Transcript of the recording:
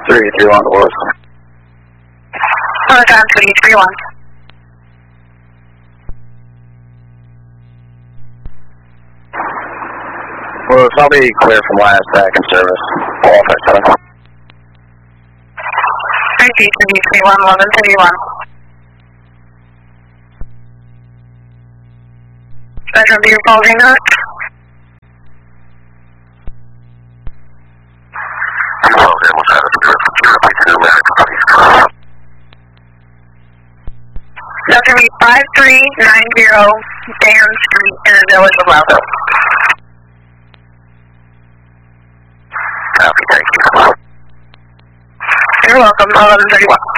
331 was. On the ground 331. Well, I'll be clear from last back in service. Qualified 7. 331, 1131. Bedroom view following that. That's going to be 5390 Dan Street in the village of Loudon. Copy, thank you. You're welcome, 1131.